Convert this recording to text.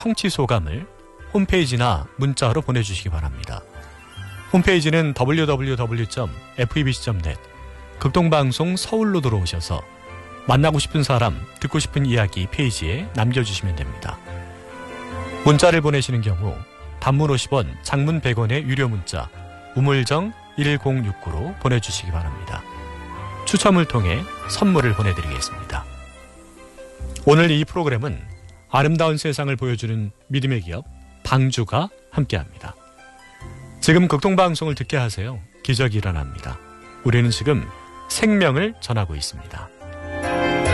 청취 소감을 홈페이지나 문자로 보내주시기 바랍니다. 홈페이지는 www.febc.net 극동방송 서울로 들어오셔서 만나고 싶은 사람, 듣고 싶은 이야기 페이지에 남겨주시면 됩니다. 문자를 보내시는 경우 단문 50원, 장문 100원의 유료 문자 우물정 1069로 보내주시기 바랍니다. 추첨을 통해 선물을 보내드리겠습니다. 오늘 이 프로그램은 아름다운 세상을 보여주는 믿음의 기업 방주가 함께합니다. 지금 극동방송을 듣게 하세요. 기적이 일어납니다. 우리는 지금 생명을 전하고 있습니다.